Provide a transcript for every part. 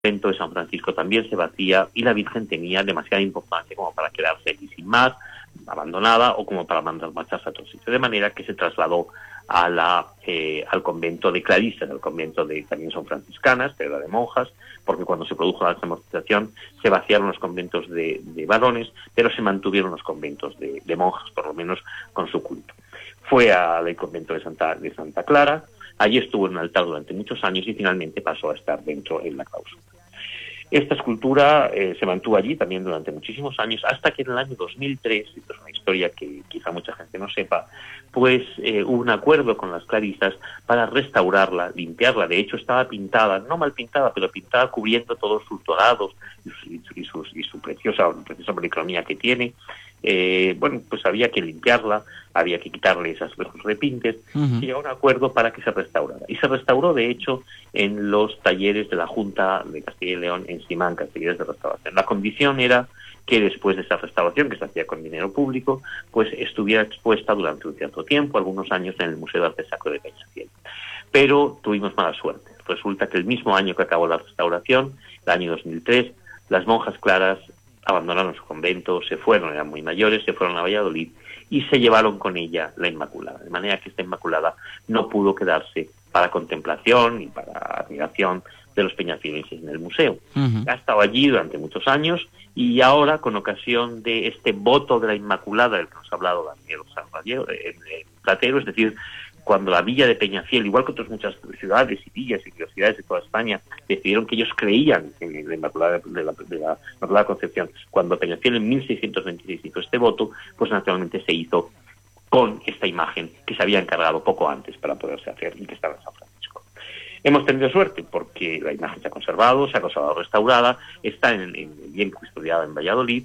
convento de San Francisco también se vacía y la Virgen tenía demasiada importancia como para quedarse aquí sin más, abandonada, o como para mandar marchas a otro sitio. De manera que se trasladó al convento de Clarisas, al convento de también son franciscanas, pero era de monjas, porque cuando se produjo la desamortización se vaciaron los conventos de varones, pero se mantuvieron los conventos de monjas, por lo menos con su culto. Fue al convento de Santa Clara, allí estuvo en un altar durante muchos años y finalmente pasó a estar dentro en la clausura. Esta escultura se mantuvo allí también durante muchísimos años, hasta que en el año 2003, esto es una historia que quizá mucha gente no sepa, pues hubo un acuerdo con las clarisas para restaurarla, limpiarla. De hecho, estaba pintada, no mal pintada, pero pintada cubriendo todos sus dorados y su preciosa policromía que tiene. Pues había que limpiarla, había que quitarle esos repintes, y llegó a un acuerdo para que se restaurara. Y se restauró, de hecho, en los talleres de la Junta de Castilla y León en Simancas, talleres de restauración. La condición era que después de esa restauración, que se hacía con dinero público, pues estuviera expuesta durante un cierto tiempo, algunos años, en el Museo de Arte Sacro de Peñafiel. Pero tuvimos mala suerte. Resulta que el mismo año que acabó la restauración, el año 2003, las monjas claras abandonaron su convento, se fueron, eran muy mayores, se fueron a Valladolid y se llevaron con ella la Inmaculada. De manera que esta Inmaculada no pudo quedarse para contemplación y para admiración de los peñafielenses en el museo. Ha estado allí durante muchos años y ahora, con ocasión de este voto de la Inmaculada del que nos ha hablado Daniel Platero, es decir, cuando la villa de Peñafiel, igual que otras muchas ciudades y villas y ciudades de toda España, decidieron que ellos creían en la Inmaculada de la Inmaculada Concepción, cuando Peñafiel en 1626 hizo este voto, pues naturalmente se hizo con esta imagen que se había encargado poco antes para poderse hacer y que estaba en San Francisco. Hemos tenido suerte porque la imagen se ha conservado restaurada, está bien custodiada en Valladolid.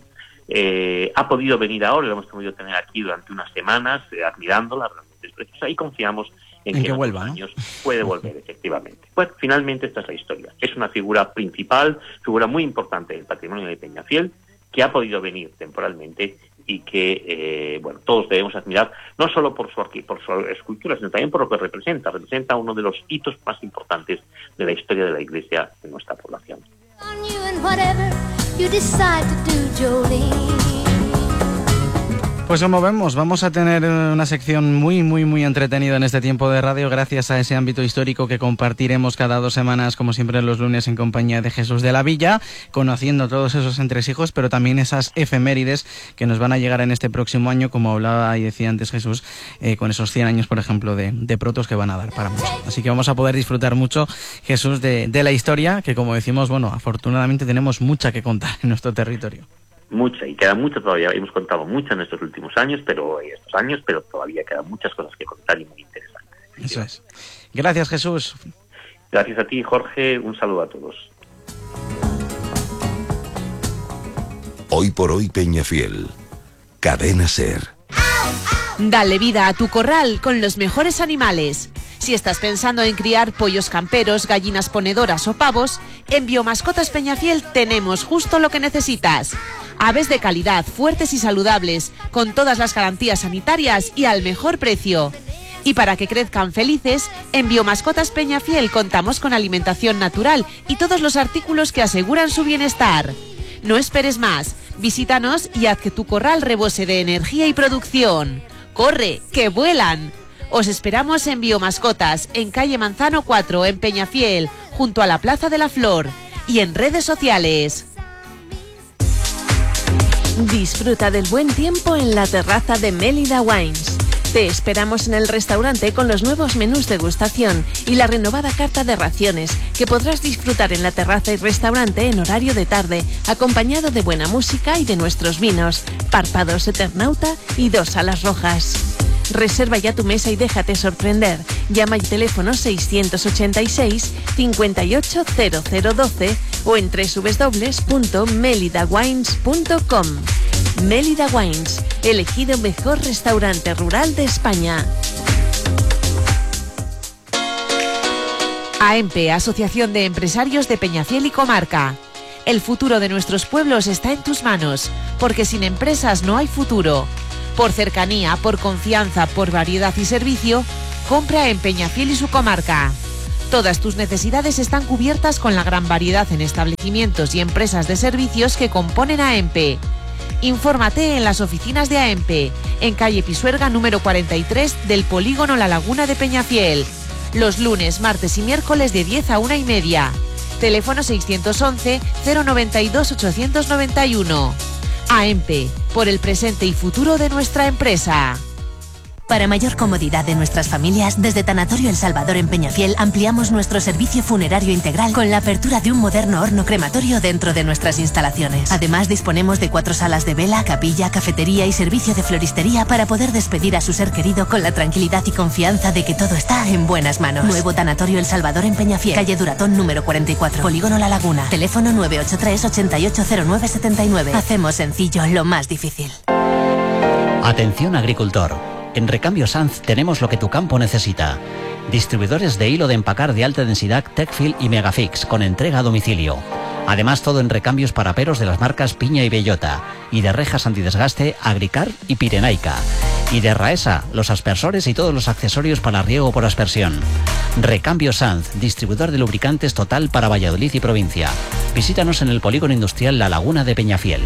Ha podido venir ahora, lo hemos podido tener aquí durante unas semanas, admirándola, realmente es preciosa, y confiamos en que vuelva, en años puede volver, efectivamente. Pues finalmente esta es la historia. Es una figura principal, figura muy importante del patrimonio de Peñafiel, que ha podido venir temporalmente y que todos debemos admirar, no solo por su escultura, sino también por lo que representa. Representa uno de los hitos más importantes de la historia de la Iglesia en nuestra población. Pues como vemos, vamos a tener una sección muy, muy, muy entretenida en este tiempo de radio, gracias a ese ámbito histórico que compartiremos cada 2 semanas, como siempre los lunes, en compañía de Jesús de la Villa, conociendo todos esos entresijos, pero también esas efemérides que nos van a llegar en este próximo año, como hablaba y decía antes Jesús, con esos 100 años, por ejemplo, de protos que van a dar para muchos. Así que vamos a poder disfrutar mucho, Jesús, de la historia, que como decimos, afortunadamente tenemos mucha que contar en nuestro territorio. Mucha, y queda mucho todavía. Hemos contado mucho en estos últimos años, pero todavía quedan muchas cosas que contar y muy interesantes. Eso es. Gracias, Jesús. Gracias a ti, Jorge. Un saludo a todos. Hoy por hoy Peñafiel. Cadena SER. Dale vida a tu corral con los mejores animales. Si estás pensando en criar pollos camperos, gallinas ponedoras o pavos, en Biomascotas Peñafiel tenemos justo lo que necesitas. Aves de calidad, fuertes y saludables, con todas las garantías sanitarias y al mejor precio. Y para que crezcan felices, en Biomascotas Peñafiel contamos con alimentación natural y todos los artículos que aseguran su bienestar. No esperes más, visítanos y haz que tu corral rebose de energía y producción. ¡Corre, que vuelan! Os esperamos en Biomascotas, en calle Manzano 4, en Peñafiel, junto a la Plaza de la Flor, y en redes sociales. Disfruta del buen tiempo en la terraza de Mélida Wines. Te esperamos en el restaurante con los nuevos menús degustación y la renovada carta de raciones que podrás disfrutar en la terraza y restaurante en horario de tarde, acompañado de buena música y de nuestros vinos, Párpados Eternauta y 2 salas rojas. Reserva ya tu mesa y déjate sorprender. Llama al teléfono 686 580012 o en www.melidawines.com. Mélida Wines, elegido mejor restaurante rural de España. AEMPE, Asociación de Empresarios de Peñafiel y Comarca. El futuro de nuestros pueblos está en tus manos, porque sin empresas no hay futuro. Por cercanía, por confianza, por variedad y servicio, compra en Peñafiel y su comarca. Todas tus necesidades están cubiertas con la gran variedad en establecimientos y empresas de servicios que componen AEMPE. Infórmate en las oficinas de AEMPE, en calle Pisuerga número 43 del Polígono La Laguna de Peñafiel. Los lunes, martes y miércoles de 10 a 1:30. Teléfono 611 092 891. AEMPE, por el presente y futuro de nuestra empresa. Para mayor comodidad de nuestras familias, desde Tanatorio El Salvador en Peñafiel ampliamos nuestro servicio funerario integral con la apertura de un moderno horno crematorio dentro de nuestras instalaciones. Además, disponemos de 4 salas de vela, capilla, cafetería y servicio de floristería para poder despedir a su ser querido con la tranquilidad y confianza de que todo está en buenas manos. Nuevo Tanatorio El Salvador en Peñafiel, calle Duratón número 44, Polígono La Laguna. Teléfono 983 880979. Hacemos sencillo lo más difícil. Atención agricultor. En Recambio Sanz tenemos lo que tu campo necesita. Distribuidores de hilo de empacar de alta densidad Techfil y Megafix con entrega a domicilio. Además, todo en recambios para peros de las marcas Piña y Bellota. Y de rejas antidesgaste Agricar y Pirenaica. Y de Raesa, los aspersores y todos los accesorios para riego por aspersión. Recambio Sanz, distribuidor de lubricantes total para Valladolid y provincia. Visítanos en el Polígono Industrial La Laguna de Peñafiel.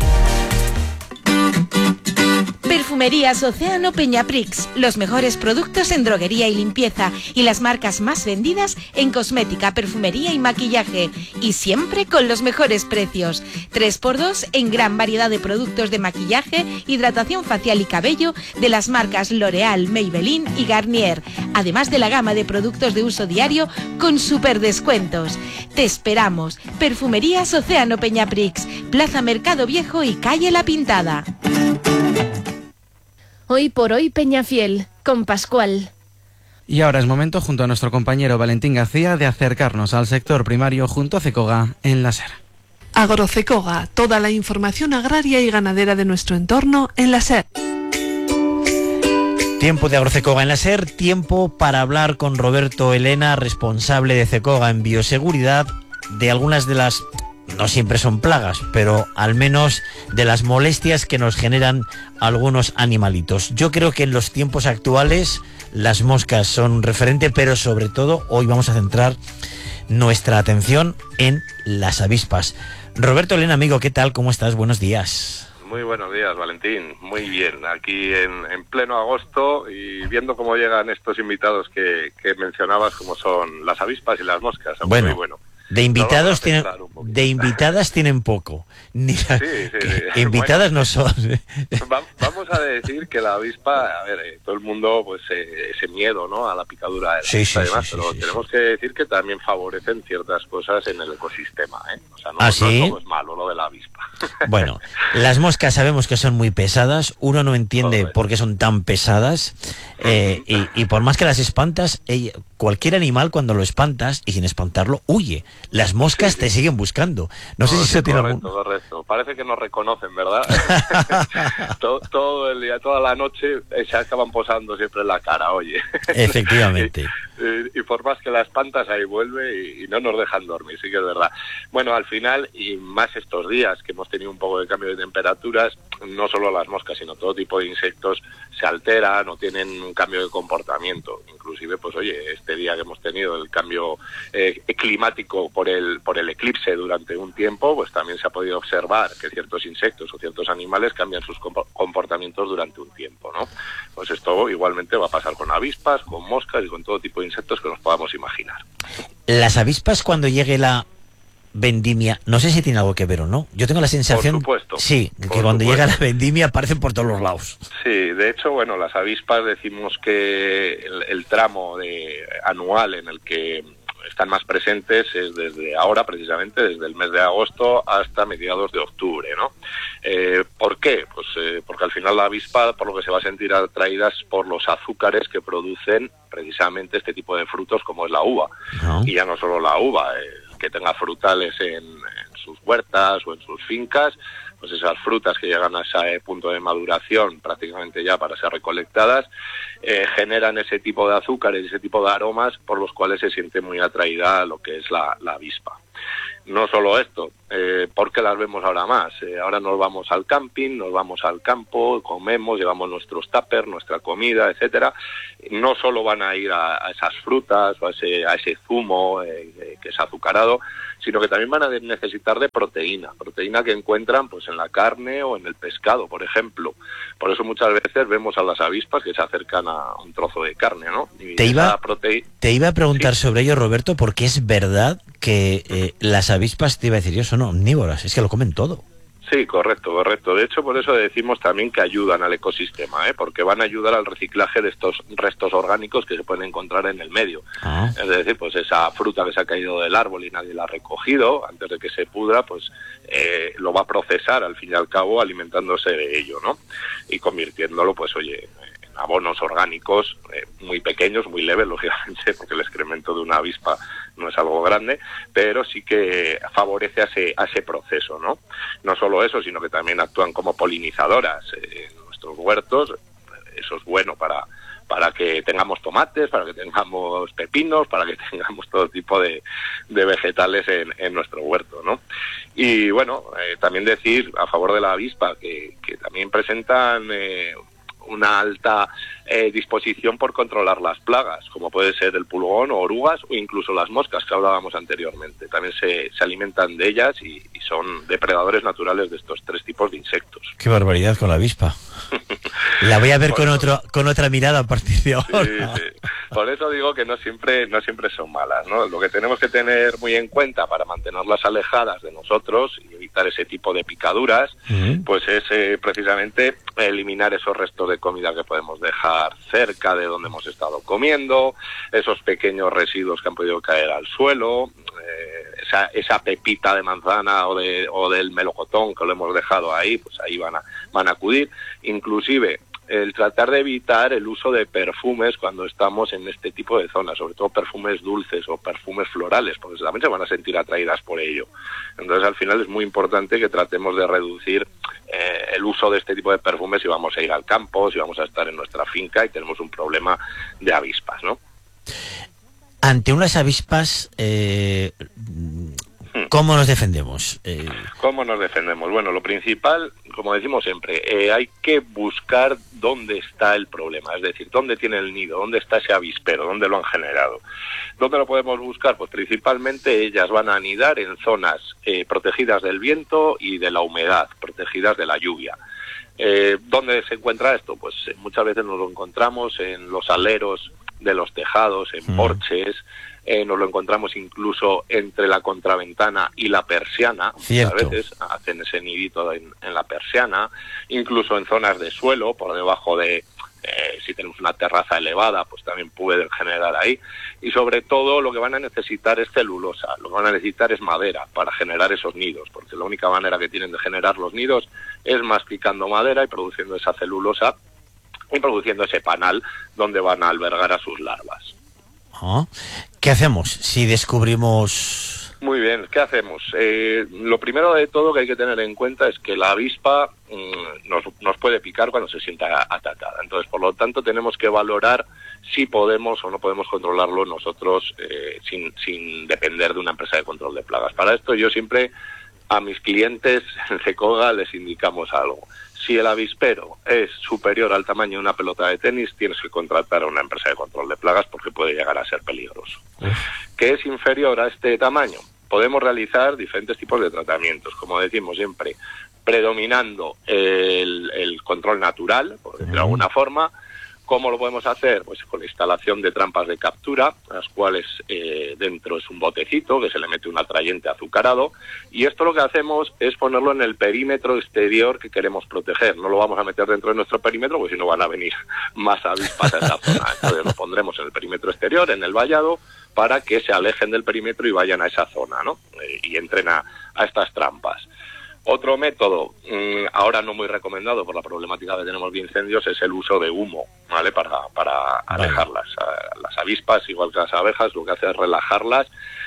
Perfumerías Océano Peñaprix, los mejores productos en droguería y limpieza y las marcas más vendidas en cosmética, perfumería y maquillaje, y siempre con los mejores precios. 3x2 en gran variedad de productos de maquillaje, hidratación facial y cabello de las marcas L'Oréal, Maybelline y Garnier, además de la gama de productos de uso diario con super descuentos. Te esperamos. Perfumerías Océano Peñaprix, Plaza Mercado Viejo y Calle La Pintada. Hoy por hoy Peñafiel, con Pascual. Y ahora es momento, junto a nuestro compañero Valentín García, de acercarnos al sector primario junto a Cecoga en la SER. Agrocecoga, toda la información agraria y ganadera de nuestro entorno en la SER. Tiempo de Agrocecoga en la SER, tiempo para hablar con Roberto Elena, responsable de Cecoga en bioseguridad, de algunas de las... no siempre son plagas, pero al menos de las molestias que nos generan algunos animalitos. Yo creo que en los tiempos actuales las moscas son un referente, pero sobre todo hoy vamos a centrar nuestra atención en las avispas. Roberto Elena, amigo, ¿qué tal? ¿Cómo estás? Buenos días. Muy buenos días, Valentín. Muy bien, aquí en pleno agosto y viendo cómo llegan estos invitados que mencionabas, como son las avispas y las moscas. Bueno. Muy bueno. De invitados tienen, de invitadas tienen poco. Ni sí. Invitadas bueno, no son. Vamos a decir que la avispa, a ver, todo el mundo, pues ese miedo, ¿no? A la picadura de la avispa, además, pero tenemos que decir que también favorecen ciertas cosas en el ecosistema, ¿eh? O sea, no todo es malo lo de la avispa. Bueno, las moscas sabemos que son muy pesadas. Uno no entiende por qué son tan pesadas. Y por más que las espantas, cualquier animal cuando lo espantas y sin espantarlo huye. Las moscas te siguen buscando. No sé si eso tiene algún... Correcto. Parece que nos reconocen, ¿verdad? todo el día, toda la noche se acaban posando siempre en la cara, oye. Efectivamente. Y por más que la espantas, ahí vuelve y no nos dejan dormir, sí que es verdad. Bueno, al final, y más estos días que hemos tenido un poco de cambio de temperaturas, no solo las moscas, sino todo tipo de insectos se alteran o tienen un cambio de comportamiento. Inclusive, pues oye, este día que hemos tenido el cambio climático por el eclipse durante un tiempo, pues también se ha podido observar que ciertos insectos o ciertos animales cambian sus comportamientos durante un tiempo, ¿no? Pues esto igualmente va a pasar con avispas, con moscas y con todo tipo de insectos que nos podamos imaginar. Las avispas, cuando llegue la vendimia, no sé si tiene algo que ver o no. Yo tengo la sensación, por supuesto, sí, que cuando llega la vendimia aparecen por todos los lados. Sí, de hecho, bueno, las avispas decimos que el tramo anual en el que están más presentes es desde ahora, precisamente, desde el mes de agosto hasta mediados de octubre, ¿no? ¿Por qué? Pues porque al final la avispa, por lo que se va a sentir atraídas por los azúcares que producen precisamente este tipo de frutos como es la uva. No. Y ya no solo la uva, que tenga frutales en sus huertas o en sus fincas, pues esas frutas que llegan a ese punto de maduración prácticamente ya para ser recolectadas, generan ese tipo de azúcares, ese tipo de aromas por los cuales se siente muy atraída a lo que es la avispa. No solo esto, ¿Por qué las vemos ahora más? Ahora nos vamos al camping, nos vamos al campo, comemos, llevamos nuestros tuppers, nuestra comida, etcétera. No solo van a ir a esas frutas o a ese zumo que es azucarado, sino que también van a necesitar de proteína que encuentran pues en la carne o en el pescado, por ejemplo. Por eso muchas veces vemos a las avispas que se acercan a un trozo de carne, ¿no? Y te iba a preguntar sobre ello, Roberto, porque es verdad que las avispas, te iba a decir yo, son omnívoras, es que lo comen todo. Sí, correcto. De hecho, por eso decimos también que ayudan al ecosistema, porque van a ayudar al reciclaje de estos restos orgánicos que se pueden encontrar en el medio. Es decir, pues esa fruta que se ha caído del árbol y nadie la ha recogido, antes de que se pudra, pues lo va a procesar, al fin y al cabo, alimentándose de ello, ¿no? Y convirtiéndolo, pues oye, en abonos orgánicos muy pequeños, muy leves, lógicamente, porque el excremento de una avispa no es algo grande, pero sí que favorece a ese proceso, ¿no? No solo eso, sino que también actúan como polinizadoras en nuestros huertos. Eso es bueno para que tengamos tomates, para que tengamos pepinos, para que tengamos todo tipo de vegetales en nuestro huerto, ¿no? Y bueno, también decir a favor de la avispa que también presentan una alta disposición por controlar las plagas, como puede ser el pulgón o orugas o incluso las moscas que hablábamos anteriormente. También se alimentan de ellas y son depredadores naturales de estos 3 tipos de insectos. Qué barbaridad con la avispa. La voy a ver con otra mirada a partir de ahora. Sí. Por eso digo que no siempre son malas, ¿no? Lo que tenemos que tener muy en cuenta para mantenerlas alejadas de nosotros y evitar ese tipo de picaduras, pues es precisamente eliminar esos restos de comida que podemos dejar cerca de donde hemos estado comiendo, esos pequeños residuos que han podido caer al suelo, esa pepita de manzana o del melocotón que lo hemos dejado ahí, pues ahí van a acudir. Inclusive el tratar de evitar el uso de perfumes cuando estamos en este tipo de zonas, sobre todo perfumes dulces o perfumes florales, porque también se van a sentir atraídas por ello. Entonces, al final es muy importante que tratemos de reducir el uso de este tipo de perfumes si vamos a ir al campo, si vamos a estar en nuestra finca y tenemos un problema de avispas, ¿no? Ante unas avispas, ¿cómo nos defendemos? ¿Cómo nos defendemos? Bueno, lo principal, como decimos siempre, hay que buscar dónde está el problema, es decir, dónde tiene el nido, dónde está ese avispero, dónde lo han generado. ¿Dónde lo podemos buscar? Pues principalmente ellas van a anidar en zonas protegidas del viento y de la humedad, protegidas de la lluvia. ¿Dónde se encuentra esto? Pues muchas veces nos lo encontramos en los aleros de los tejados, en porches, nos lo encontramos incluso entre la contraventana y la persiana. Cierto. A veces hacen ese nidito en la persiana, incluso en zonas de suelo, por debajo de, si tenemos una terraza elevada, pues también pueden generar ahí. Y sobre todo lo que van a necesitar es celulosa, lo que van a necesitar es madera para generar esos nidos, porque la única manera que tienen de generar los nidos es masticando madera y produciendo esa celulosa y produciendo ese panal donde van a albergar a sus larvas. ¿Qué hacemos si descubrimos...? Muy bien, ¿qué hacemos? Lo primero de todo que hay que tener en cuenta es que la avispa nos puede picar cuando se sienta atacada. Entonces, por lo tanto, tenemos que valorar si podemos o no podemos controlarlo nosotros sin depender de una empresa de control de plagas. Para esto yo siempre a mis clientes en CECOGA les indicamos algo. Si el avispero es superior al tamaño de una pelota de tenis, tienes que contratar a una empresa de control de plagas porque puede llegar a ser peligroso. ¿Qué es inferior a este tamaño? Podemos realizar diferentes tipos de tratamientos, como decimos siempre, predominando el control natural, por decirlo de alguna forma. ¿Cómo lo podemos hacer? Pues con la instalación de trampas de captura, las cuales dentro es un botecito que se le mete un atrayente azucarado, y esto lo que hacemos es ponerlo en el perímetro exterior que queremos proteger. No lo vamos a meter dentro de nuestro perímetro, porque si no van a venir más avispas a esa zona. Entonces lo pondremos en el perímetro exterior, en el vallado, para que se alejen del perímetro y vayan a esa zona, ¿no? Y entren a estas trampas. Otro método, ahora no muy recomendado por la problemática que tenemos de incendios, es el uso de humo, ¿vale? Para alejarlas. Las avispas, igual que las abejas, lo que hace es relajarlas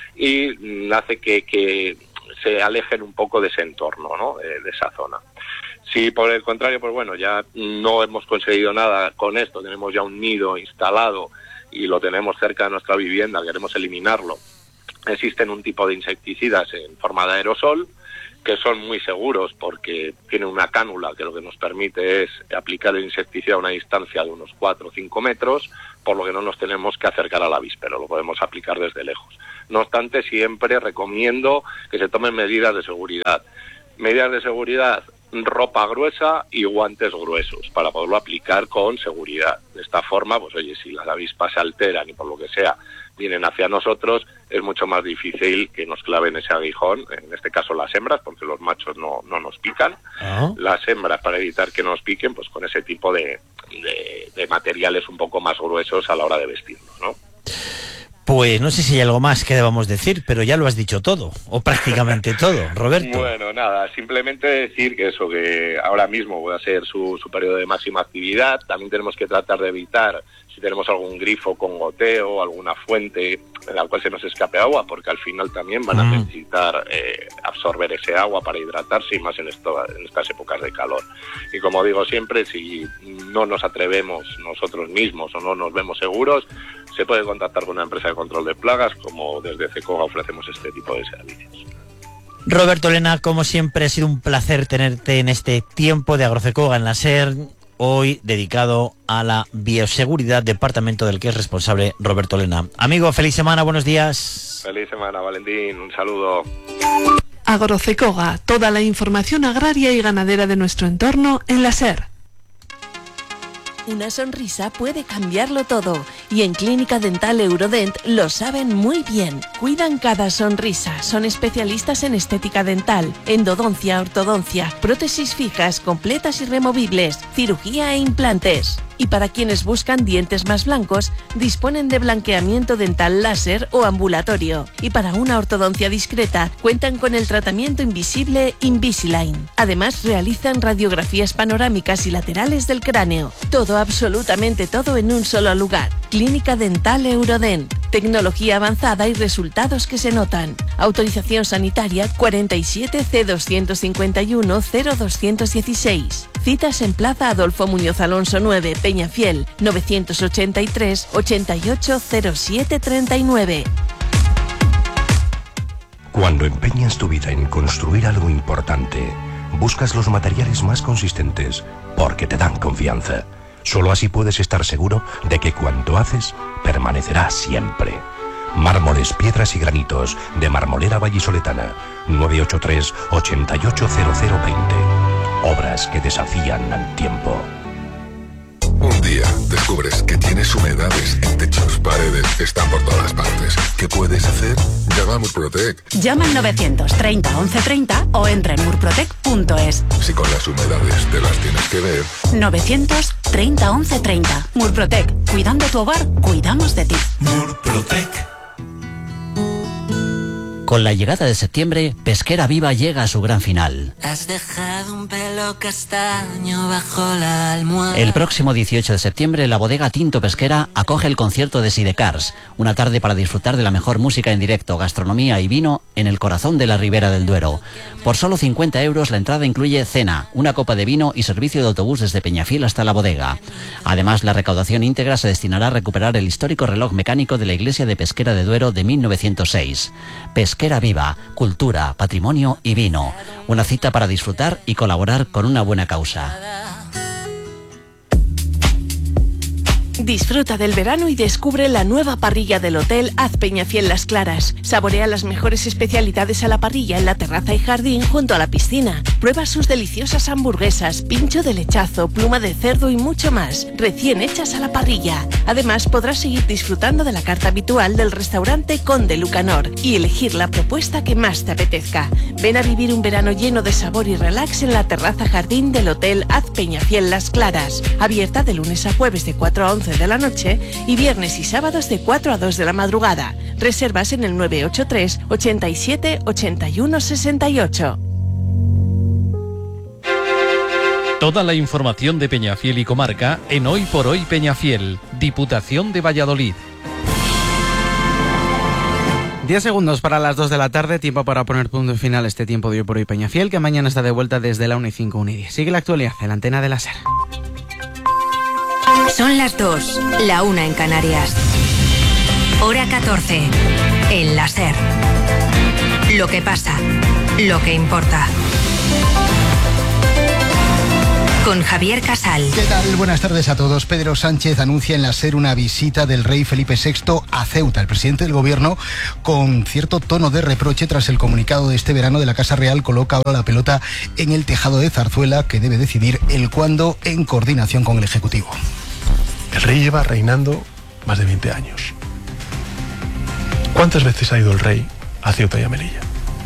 y hace que se alejen un poco de ese entorno, ¿no? De esa zona. Si por el contrario, pues bueno, ya no hemos conseguido nada con esto, tenemos ya un nido instalado y lo tenemos cerca de nuestra vivienda, queremos eliminarlo, existen un tipo de insecticidas en forma de aerosol que son muy seguros porque tienen una cánula que lo que nos permite es aplicar el insecticida a una distancia de unos 4 o 5 metros, por lo que no nos tenemos que acercar al avíspero, lo podemos aplicar desde lejos. No obstante, siempre recomiendo que se tomen medidas de seguridad. Medidas de seguridad, ropa gruesa y guantes gruesos para poderlo aplicar con seguridad. De esta forma, pues oye, si las avispas se alteran y por lo que sea vienen hacia nosotros, es mucho más difícil que nos claven ese aguijón, en este caso las hembras, porque los machos no nos pican. Las hembras, para evitar que nos piquen, pues con ese tipo de materiales un poco más gruesos a la hora de vestirnos, ¿no? Pues no sé si hay algo más que debamos decir, pero ya lo has dicho todo, o prácticamente todo, Roberto. Bueno, nada, simplemente decir que eso, que ahora mismo va a ser su periodo de máxima actividad. También tenemos que tratar de evitar, si tenemos algún grifo con goteo, alguna fuente en la cual se nos escape agua, porque al final también van a necesitar absorber ese agua para hidratarse, y más en estas épocas de calor. Y como digo siempre, si no nos atrevemos nosotros mismos o no nos vemos seguros, se puede contactar con una empresa de control de plagas, como desde CECOGA ofrecemos este tipo de servicios. Roberto Elena, como siempre, ha sido un placer tenerte en este tiempo de AgroCECOGA en la SER, hoy dedicado a la bioseguridad, departamento del que es responsable Roberto Elena. Amigo, feliz semana, buenos días. Feliz semana, Valentín, un saludo. AgroCECOGA, toda la información agraria y ganadera de nuestro entorno en la SER. Una sonrisa puede cambiarlo todo, y en Clínica Dental Eurodent lo saben muy bien. Cuidan cada sonrisa, son especialistas en estética dental, endodoncia, ortodoncia, prótesis fijas, completas y removibles, cirugía e implantes. Y para quienes buscan dientes más blancos, disponen de blanqueamiento dental láser o ambulatorio. Y para una ortodoncia discreta, cuentan con el tratamiento invisible Invisalign. Además, realizan radiografías panorámicas y laterales del cráneo. Todo, absolutamente todo, en un solo lugar. Clínica Dental Eurodent. Tecnología avanzada y resultados que se notan. Autorización sanitaria 47 C251 0216. Citas en Plaza Adolfo Muñoz Alonso 9, Peñafiel, 983 880739. Cuando empeñas tu vida en construir algo importante, buscas los materiales más consistentes porque te dan confianza. Solo así puedes estar seguro de que cuanto haces permanecerá siempre. Mármoles, piedras y granitos de Marmolera Vallisoletana, 983 880020. Obras que desafían al tiempo. Un día descubres que tienes humedades en techos, paredes, están por todas partes. ¿Qué puedes hacer? Llama a Murprotec. Llama al 930 1130 o entra en murprotec.es. Si con las humedades te las tienes que ver. 930 1130. Murprotec. Cuidando tu hogar, cuidamos de ti. Murprotec. Con la llegada de septiembre, Pesquera Viva llega a su gran final. Has dejado un pelo castaño bajo la almohada. El próximo 18 de septiembre, la bodega Tinto Pesquera acoge el concierto de Sidecars, una tarde para disfrutar de la mejor música en directo, gastronomía y vino en el corazón de la Ribera del Duero. Por solo 50 euros la entrada incluye cena, una copa de vino y servicio de autobús desde Peñafiel hasta la bodega. Además, la recaudación íntegra se destinará a recuperar el histórico reloj mecánico de la iglesia de Pesquera de Duero de 1906. Pesquera Viva, cultura, patrimonio y vino. Una cita para disfrutar y colaborar con una buena causa. Disfruta del verano y descubre la nueva parrilla del Hotel Haz Peñafiel Las Claras. Saborea las mejores especialidades a la parrilla en la terraza y jardín junto a la piscina. Prueba sus deliciosas hamburguesas, pincho de lechazo, pluma de cerdo y mucho más, recién hechas a la parrilla. Además, podrás seguir disfrutando de la carta habitual del restaurante Conde Lucanor y elegir la propuesta que más te apetezca. Ven a vivir un verano lleno de sabor y relax en la terraza jardín del Hotel Haz Peñafiel Las Claras. Abierta de lunes a jueves de 4 a 11 de la noche y viernes y sábados de 4 a 2 de la madrugada. Reservas en el 983 87 81 68. Toda la información de Peñafiel y comarca en Hoy por Hoy Peñafiel, Diputación de Valladolid. 10 segundos para las 2 de la tarde, tiempo para poner punto final a este tiempo de Hoy por Hoy Peñafiel, que mañana está de vuelta desde la 1:05, 1:10. Sigue la actualidad en la antena de la SER. Son las 2, la 1 en Canarias. Hora 14, en la SER. Lo que pasa. lo que importa. Con Javier Casal. ¿Qué tal? Buenas tardes a todos. Pedro Sánchez anuncia en la SER una visita del rey Felipe VI a Ceuta. El presidente del gobierno, con cierto tono de reproche tras el comunicado de este verano de la Casa Real, coloca ahora la pelota en el tejado de Zarzuela, que debe decidir el cuándo en coordinación con el Ejecutivo. El rey lleva reinando más de 20 años. ¿Cuántas veces ha ido el rey a Ceuta y a Melilla?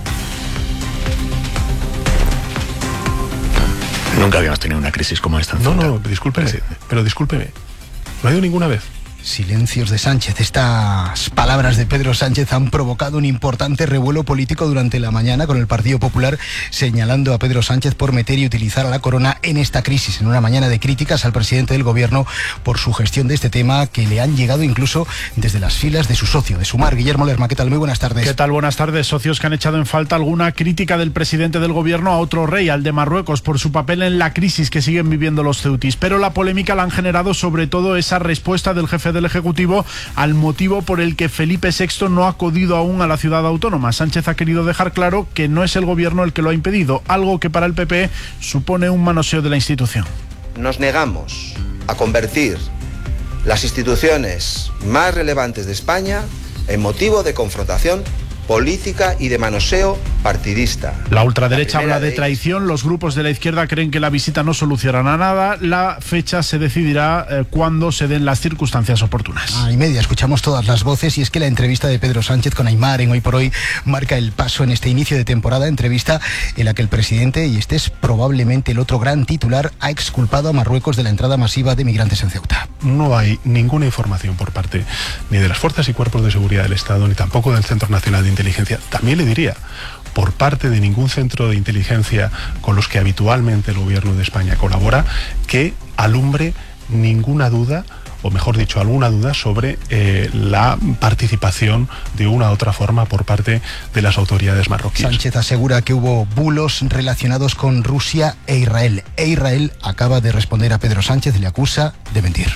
Nunca habíamos tenido una crisis como esta. No, discúlpeme, pero discúlpeme. ¿No ha ido ninguna vez? Silencios de Sánchez. Estas palabras de Pedro Sánchez han provocado un importante revuelo político durante la mañana, con el Partido Popular señalando a Pedro Sánchez por meter y utilizar a la corona en esta crisis, en una mañana de críticas al presidente del gobierno por su gestión de este tema, que le han llegado incluso desde las filas de su socio, de Sumar. Guillermo Lerma, ¿qué tal? Muy buenas tardes. ¿Qué tal? Buenas tardes. Socios que han echado en falta alguna crítica del presidente del gobierno a otro rey, al de Marruecos, por su papel en la crisis que siguen viviendo los ceutis. Pero la polémica la han generado sobre todo esa respuesta del jefe del Ejecutivo al motivo por el que Felipe VI no ha acudido aún a la ciudad autónoma. Sánchez ha querido dejar claro que no es el gobierno el que lo ha impedido, algo que para el PP supone un manoseo de la institución. Nos negamos a convertir las instituciones más relevantes de España en motivo de confrontación política y de manoseo partidista. La ultraderecha habla de traición, los grupos de la izquierda creen que la visita no solucionará nada, la fecha se decidirá cuando se den las circunstancias oportunas. Y media, escuchamos todas las voces, y es que la entrevista de Pedro Sánchez con Aimar en Hoy por Hoy marca el paso en este inicio de temporada, entrevista en la que el presidente, y este es probablemente el otro gran titular, ha exculpado a Marruecos de la entrada masiva de migrantes en Ceuta. No hay ninguna información por parte ni de las fuerzas y cuerpos de seguridad del Estado, ni tampoco del Centro Nacional de Inteligencia. También le diría, por parte de ningún centro de inteligencia con los que habitualmente el gobierno de España colabora, que alumbre ninguna duda, o mejor dicho, alguna duda sobre la participación de una u otra forma por parte de las autoridades marroquíes. Sánchez asegura que hubo bulos relacionados con Rusia e Israel. E Israel acaba de responder a Pedro Sánchez, le acusa de mentir.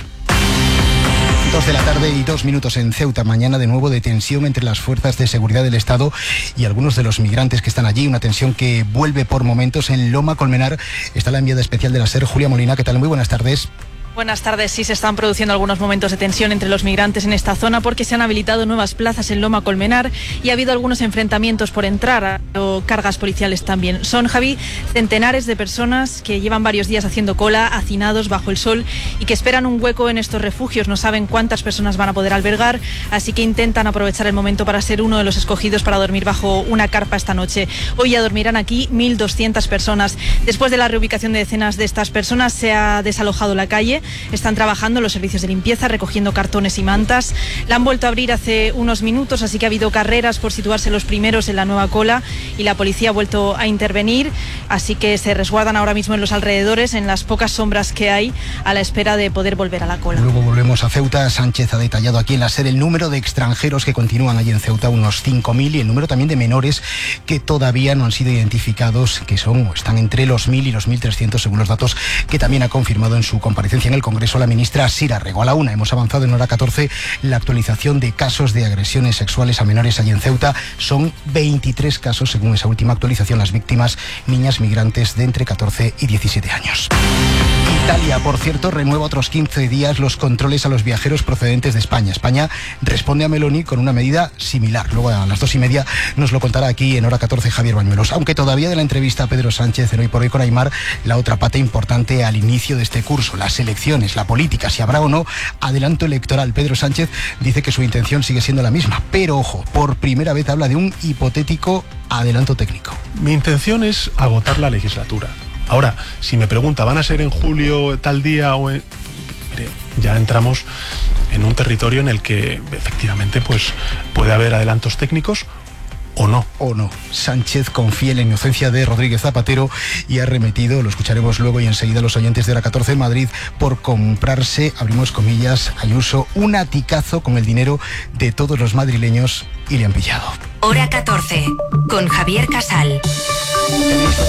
2 de la tarde y 2 minutos en Ceuta. Mañana de nuevo de tensión entre las fuerzas de seguridad del Estado y algunos de los migrantes que están allí. Una tensión que vuelve por momentos. En Loma Colmenar está la enviada especial de la SER, Julia Molina. ¿Qué tal? Muy buenas tardes. Buenas tardes. Sí, se están produciendo algunos momentos de tensión entre los migrantes en esta zona porque se han habilitado nuevas plazas en Loma Colmenar y ha habido algunos enfrentamientos por entrar, o cargas policiales también. Son, Javi, centenares de personas que llevan varios días haciendo cola, hacinados bajo el sol, y que esperan un hueco en estos refugios. No saben cuántas personas van a poder albergar, así que intentan aprovechar el momento para ser uno de los escogidos para dormir bajo una carpa esta noche. Hoy ya dormirán aquí 1.200 personas. Después de la reubicación de decenas de estas personas, se ha desalojado la calle. Están trabajando los servicios de limpieza, recogiendo cartones y mantas. La han vuelto a abrir hace unos minutos, así que ha habido carreras por situarse los primeros en la nueva cola, y la policía ha vuelto a intervenir, así que se resguardan ahora mismo en los alrededores, en las pocas sombras que hay, a la espera de poder volver a la cola. Luego volvemos a Ceuta. Sánchez ha detallado aquí en la SER el número de extranjeros que continúan allí en Ceuta, unos 5.000, y el número también de menores que todavía no han sido identificados, que son o están entre los 1.000 y los 1.300, según los datos que también ha confirmado en su comparecencia en el Congreso la ministra Sira Rego. A la 1 hemos avanzado en hora 14 la actualización de casos de agresiones sexuales a menores allí en Ceuta. Son 23 casos, según esa última actualización. Las víctimas, niñas migrantes de entre 14 y 17 años. Italia, por cierto, renueva otros 15 días los controles a los viajeros procedentes de España. España responde a Meloni con una medida similar. Luego a las 2:30 nos lo contará aquí en hora 14 Javier Bañuelos. Aunque todavía de la entrevista a Pedro Sánchez en Hoy por Hoy con Aimar, la otra pata importante al inicio de este curso, las elecciones, la política, si habrá o no adelanto electoral. Pedro Sánchez dice que su intención sigue siendo la misma, pero ojo, por primera vez habla de un hipotético adelanto técnico. Mi intención es agotar la legislatura. Ahora, si me pregunta, ¿van a ser en julio tal día o en...? Mire, ya entramos en un territorio en el que efectivamente pues puede haber adelantos técnicos o no. O no. Sánchez confía en la inocencia de Rodríguez Zapatero y ha remetido, lo escucharemos luego y enseguida, a los oyentes de hora 14 en Madrid por comprarse, abrimos comillas, Ayuso, un aticazo con el dinero de todos los madrileños, y le han pillado. Hora 14, con Javier Casal. Tenéis toda la entrevista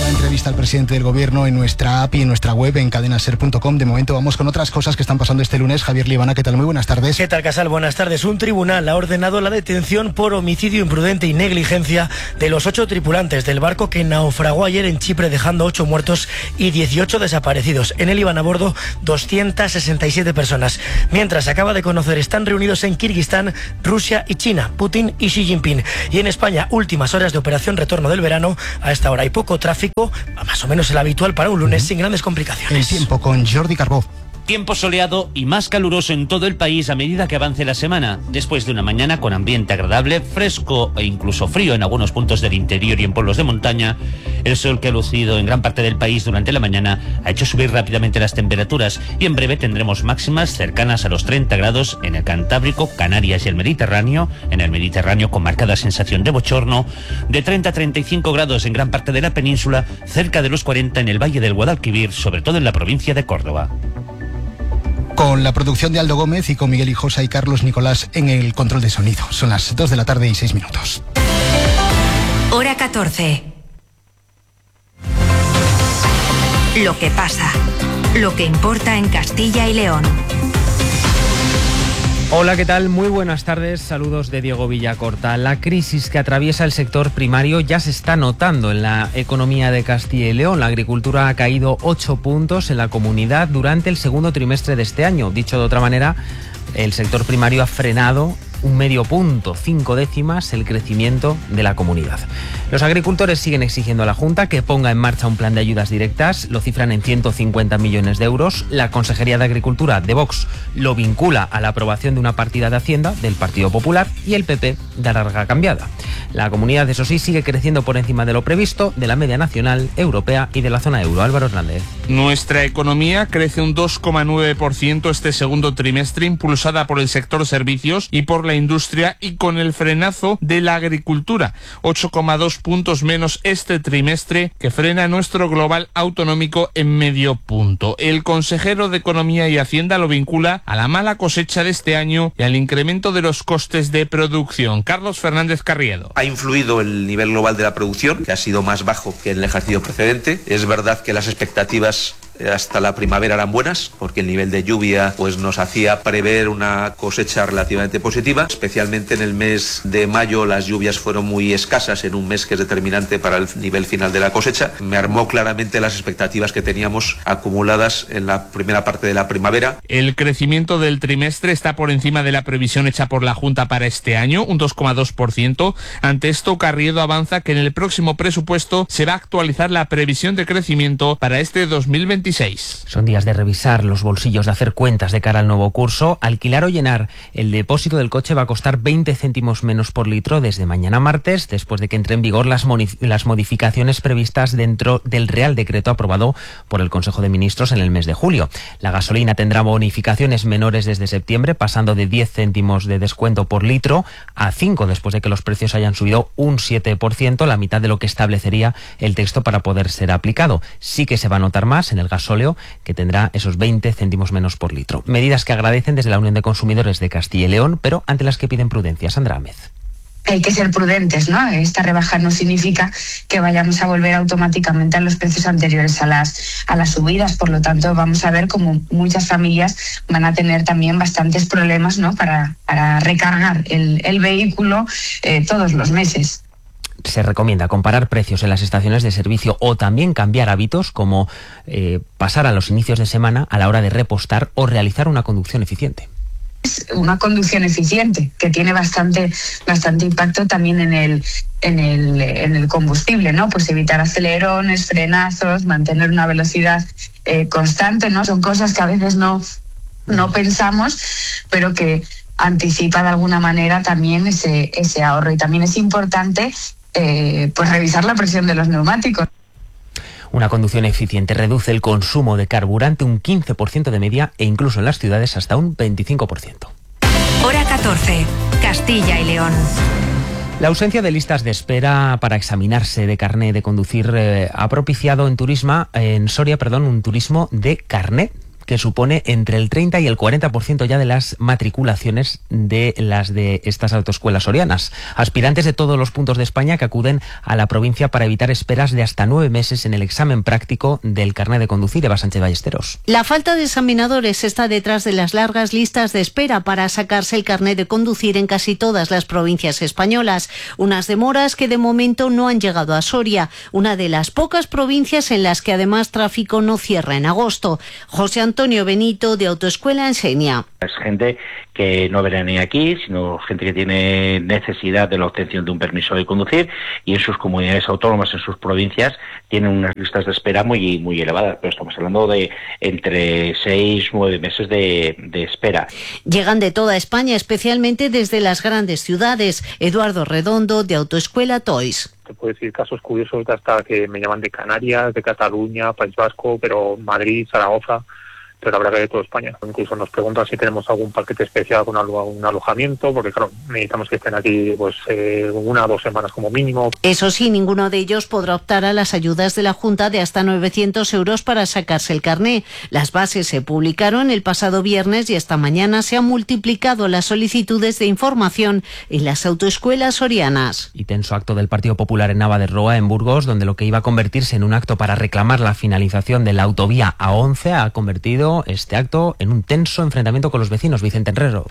está el presidente del gobierno en nuestra app y en nuestra web en cadenaser.com. De momento vamos con otras cosas que están pasando este lunes. Javier Libana, ¿qué tal? Muy buenas tardes. ¿Qué tal, Casal? Buenas tardes. Un tribunal ha ordenado la detención por homicidio imprudente y negligencia de los 8 tripulantes del barco que naufragó ayer en Chipre, dejando 8 muertos y 18 desaparecidos. En él iban a bordo 267 personas. Mientras, acaba de conocer, están reunidos en Kirguistán, Rusia y China, Putin y Xi Jinping. Y en España, últimas horas de operación retorno del verano. A esta hora hay poco tráfico, más o menos el habitual para un lunes, sin grandes complicaciones. El tiempo con Jordi Carbó. Tiempo soleado y más caluroso en todo el país a medida que avance la semana, después de una mañana con ambiente agradable, fresco e incluso frío en algunos puntos del interior y en pueblos de montaña. El sol que ha lucido en gran parte del país durante la mañana ha hecho subir rápidamente las temperaturas y en breve tendremos máximas cercanas a los 30 grados en el Cantábrico, Canarias y el Mediterráneo. En el Mediterráneo con marcada sensación de bochorno, de 30 a 35 grados en gran parte de la península, cerca de los 40 en el Valle del Guadalquivir, sobre todo en la provincia de Córdoba. Con la producción de Aldo Gómez y con Miguel Hijosa y Carlos Nicolás en el control de sonido. Son las 2 de la tarde y 6 minutos. Hora 14. Lo que pasa. Lo que importa en Castilla y León. Hola, ¿qué tal? Muy buenas tardes. Saludos de Diego Villacorta. La crisis que atraviesa el sector primario ya se está notando en la economía de Castilla y León. La agricultura ha caído 8 puntos en la comunidad durante el segundo trimestre de este año. Dicho de otra manera, el sector primario ha frenado un medio punto, 5 décimas, el crecimiento de la comunidad. Los agricultores siguen exigiendo a la Junta que ponga en marcha un plan de ayudas directas, lo cifran en 150 millones de euros. La Consejería de Agricultura de Vox lo vincula a la aprobación de una partida de Hacienda del Partido Popular y el PP de Larga Cambiada. La comunidad, eso sí, sigue creciendo por encima de lo previsto, de la media nacional, europea y de la zona euro. Álvaro Hernández. Nuestra economía crece un 2,9% este segundo trimestre, impulsada por el sector servicios y por la industria y con el frenazo de la agricultura. 8,2 puntos menos este trimestre, que frena nuestro global autonómico en medio punto. El consejero de Economía y Hacienda lo vincula a la mala cosecha de este año y al incremento de los costes de producción. Carlos Fernández Carriedo. Ha influido el nivel global de la producción, que ha sido más bajo que en el ejercicio precedente. Es verdad que las expectativas hasta la primavera eran buenas, porque el nivel de lluvia pues nos hacía prever una cosecha relativamente positiva. Especialmente en el mes de mayo las lluvias fueron muy escasas, en un mes que es determinante para el nivel final de la cosecha. Me armó claramente las expectativas que teníamos acumuladas en la primera parte de la primavera. El crecimiento del trimestre está por encima de la previsión hecha por la Junta para este año, un 2,2%. Ante esto, Carriedo avanza que en el próximo presupuesto se va a actualizar la previsión de crecimiento para este 2026. Son días de revisar los bolsillos, de hacer cuentas de cara al nuevo curso. Alquilar o llenar el depósito del coche va a costar 20 céntimos menos por litro desde mañana martes, después de que entre en vigor las modificaciones previstas dentro del Real Decreto aprobado por el Consejo de Ministros en el mes de julio. La gasolina tendrá bonificaciones menores desde septiembre, pasando de 10 céntimos de descuento por litro a 5, después de que los precios hayan subido un 7%, la mitad de lo que establecería el texto para poder ser aplicado. Sí que se va a notar más en el gasóleo, que tendrá esos 20 céntimos menos por litro. Medidas que agradecen desde la Unión de Consumidores de Castilla y León, pero ante las que piden prudencia. Sandra Ámez. Hay que ser prudentes, ¿no? Esta rebaja no significa que vayamos a volver automáticamente a los precios anteriores a las subidas. Por lo tanto, vamos a ver cómo muchas familias van a tener también bastantes problemas, ¿no? Para recargar el vehículo todos los meses. Se recomienda comparar precios en las estaciones de servicio o también cambiar hábitos, como pasar a los inicios de semana a la hora de repostar o realizar una conducción eficiente. Una conducción eficiente que tiene bastante impacto también en el combustible, ¿no? Pues evitar acelerones, frenazos, mantener una velocidad constante, ¿no? Son cosas que a veces no pensamos, pero que anticipa de alguna manera también ese ahorro. Y también es importante pues revisar la presión de los neumáticos. Una conducción eficiente reduce el consumo de carburante un 15% de media e incluso en las ciudades hasta un 25%. Hora 14. Castilla y León. La ausencia de listas de espera para examinarse de carné de conducir ha propiciado en Soria un turismo de carné, que que supone entre el 30 y el 40% ya de las matriculaciones de las de estas autoescuelas sorianas. Aspirantes de todos los puntos de España que acuden a la provincia para evitar esperas de hasta 9 meses en el examen práctico del carnet de conducir. Eva Sánchez Ballesteros. La falta de examinadores está detrás de las largas listas de espera para sacarse el carnet de conducir en casi todas las provincias españolas. Unas demoras que de momento no han llegado a Soria, una de las pocas provincias en las que además tráfico no cierra en agosto. José Antonio Benito, de Autoescuela Enseña. Es gente que no veranea aquí, sino gente que tiene necesidad de la obtención de un permiso de conducir, y en sus comunidades autónomas, en sus provincias, tienen unas listas de espera muy elevadas, pero estamos hablando de entre 6 y 9 meses de espera. Llegan de toda España, especialmente desde las grandes ciudades. Eduardo Redondo, de Autoescuela Toys. Te puedo decir casos curiosos de hasta que me llaman de Canarias, de Cataluña, País Vasco, pero Madrid, Zaragoza, pero la verdad que de toda España. Incluso nos preguntan si tenemos algún paquete especial con un alojamiento, porque claro, necesitamos que estén aquí 1 o 2 semanas como mínimo. Eso sí, ninguno de ellos podrá optar a las ayudas de la Junta de hasta 900 euros para sacarse el carné. Las bases se publicaron el pasado viernes y esta mañana se han multiplicado las solicitudes de información en las autoescuelas sorianas. Y tenso acto del Partido Popular en Nava-de-Roa, en Burgos, donde lo que iba a convertirse en un acto para reclamar la finalización de la autovía A11 ha convertido este acto en un tenso enfrentamiento con los vecinos. Vicente Herrero.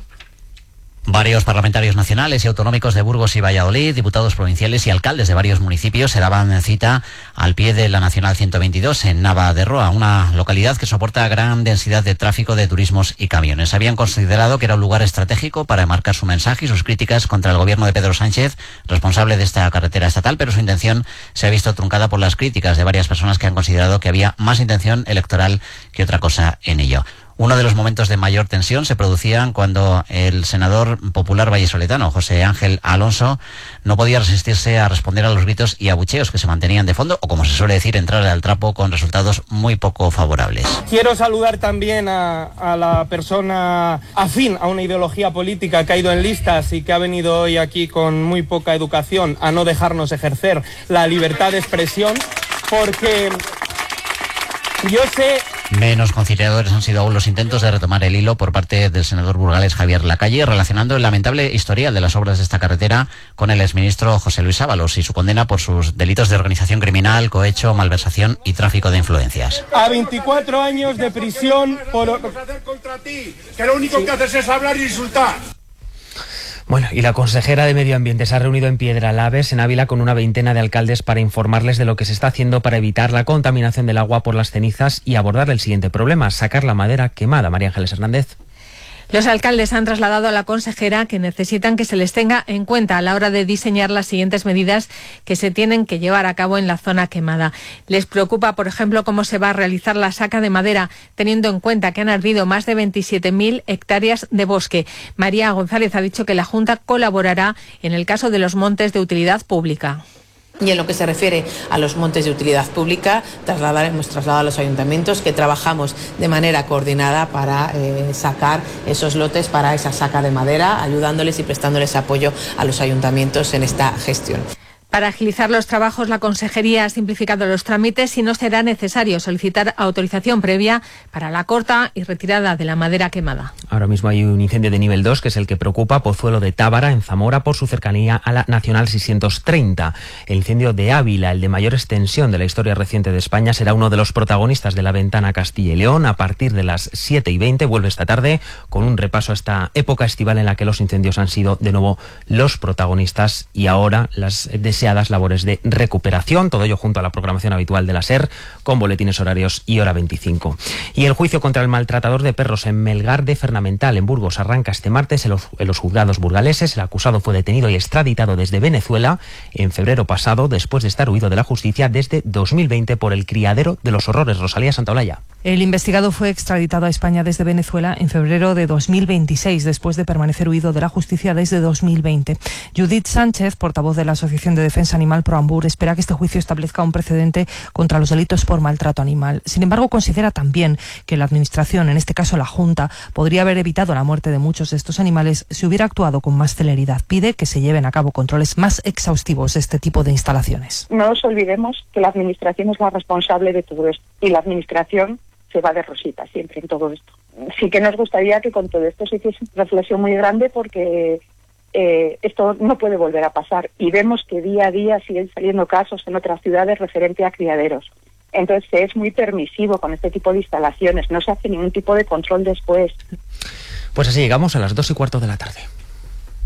Varios parlamentarios nacionales y autonómicos de Burgos y Valladolid, diputados provinciales y alcaldes de varios municipios se daban cita al pie de la Nacional 122 en Nava-de-Roa, una localidad que soporta gran densidad de tráfico de turismos y camiones. Habían considerado que era un lugar estratégico para marcar su mensaje y sus críticas contra el gobierno de Pedro Sánchez, responsable de esta carretera estatal, pero su intención se ha visto truncada por las críticas de varias personas que han considerado que había más intención electoral que otra cosa en ello. Uno de los momentos de mayor tensión se producían cuando el senador popular vallisoletano, José Ángel Alonso, no podía resistirse a responder a los gritos y abucheos que se mantenían de fondo, o como se suele decir, entrar al trapo con resultados muy poco favorables. Quiero saludar también a la persona afín a una ideología política que ha ido en listas y que ha venido hoy aquí con muy poca educación a no dejarnos ejercer la libertad de expresión, porque yo sé... Menos conciliadores han sido aún los intentos de retomar el hilo por parte del senador burgalés Javier Lacalle, relacionando el lamentable historial de las obras de esta carretera con el exministro José Luis Ábalos y su condena por sus delitos de organización criminal, cohecho, malversación y tráfico de influencias. A 24 años de prisión por... que lo único que haces es hablar y insultar. Bueno, y la consejera de Medio Ambiente se ha reunido en Piedralaves, en Ávila, con una veintena de alcaldes para informarles de lo que se está haciendo para evitar la contaminación del agua por las cenizas y abordar el siguiente problema: sacar la madera quemada. María Ángeles Hernández. Los alcaldes han trasladado a la consejera que necesitan que se les tenga en cuenta a la hora de diseñar las siguientes medidas que se tienen que llevar a cabo en la zona quemada. Les preocupa, por ejemplo, cómo se va a realizar la saca de madera, teniendo en cuenta que han ardido más de 27.000 hectáreas de bosque. María González ha dicho que la Junta colaborará en el caso de los montes de utilidad pública. Y en lo que se refiere a los montes de utilidad pública, hemos trasladado a los ayuntamientos que trabajamos de manera coordinada para sacar esos lotes para esa saca de madera, ayudándoles y prestándoles apoyo a los ayuntamientos en esta gestión. Para agilizar los trabajos, la Consejería ha simplificado los trámites y no será necesario solicitar autorización previa para la corta y retirada de la madera quemada. Ahora mismo hay un incendio de nivel 2, que es el que preocupa a Pozuelo de Tábara, en Zamora, por su cercanía a la Nacional 630. El incendio de Ávila, el de mayor extensión de la historia reciente de España, será uno de los protagonistas de la Ventana Castilla y León. A partir de las 7:20 vuelve esta tarde con un repaso a esta época estival en la que los incendios han sido de nuevo los protagonistas y ahora las deseadas labores de recuperación, todo ello junto a la programación habitual de la SER, con boletines horarios y hora 25. Y el juicio contra el maltratador de perros en Melgar de Fernamental, en Burgos, arranca este martes en los juzgados burgaleses. El acusado fue detenido y extraditado desde Venezuela en febrero pasado, después de estar huido de la justicia desde 2020 por el criadero de los horrores. Rosalía Santaolalla. El investigado fue extraditado a España desde Venezuela en febrero de 2026, después de permanecer huido de la justicia desde 2020. Judith Sánchez, portavoz de la Asociación de Defensa Animal Proambur, espera que este juicio establezca un precedente contra los delitos por maltrato animal. Sin embargo, considera también que la Administración, en este caso la Junta, podría haber evitado la muerte de muchos de estos animales si hubiera actuado con más celeridad. Pide que se lleven a cabo controles más exhaustivos de este tipo de instalaciones. No nos olvidemos que la Administración es la responsable de todo esto y la Administración se va de rosita siempre en todo esto. Sí que nos gustaría que con todo esto se hiciese una reflexión muy grande, porque esto no puede volver a pasar, y vemos que día a día siguen saliendo casos en otras ciudades referente a criaderos. Entonces se es muy permisivo con este tipo de instalaciones, no se hace ningún tipo de control después. Pues así llegamos a las 2:15 de la tarde.